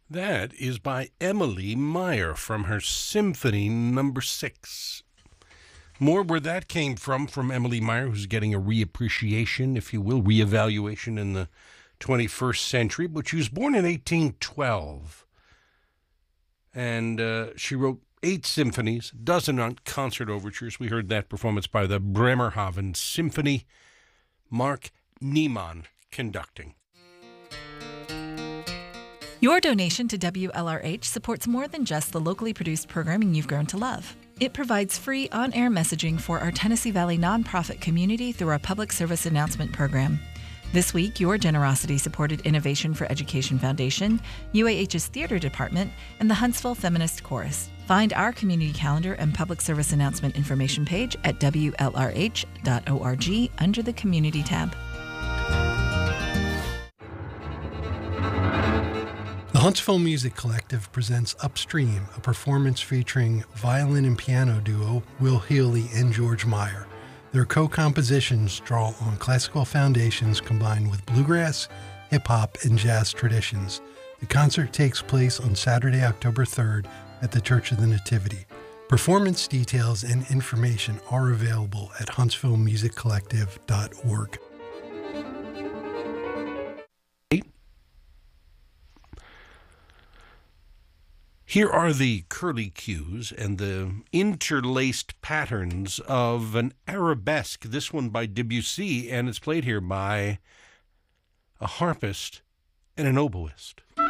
That is by Emily Meyer from her Symphony Number 6. More where that came from Emily Meyer, who's getting a reappreciation, if you will, reevaluation in the 21st century. But she was born in 1812, and she wrote 8 symphonies, a dozen concert overtures. We heard that performance by the Bremerhaven Symphony. Mark Niemann conducting. Your donation to WLRH supports more than just the locally produced programming you've grown to love. It provides free on-air messaging for our Tennessee Valley nonprofit community through our public service announcement program. This week, your generosity supported Innovation for Education Foundation, UAH's Theater Department, and the Huntsville Feminist Chorus. Find our community calendar and public service announcement information page at WLRH.org under the Community tab. The Huntsville Music Collective presents Upstream, a performance featuring violin and piano duo Will Healy and George Meyer. Their co-compositions draw on classical foundations combined with bluegrass, hip-hop, and jazz traditions. The concert takes place on Saturday, October 3rd at the Church of the Nativity. Performance details and information are available at huntsvillemusiccollective.org. Here are the curlicues and the interlaced patterns of an arabesque, this one by Debussy, and it's played here by a harpist and an oboist.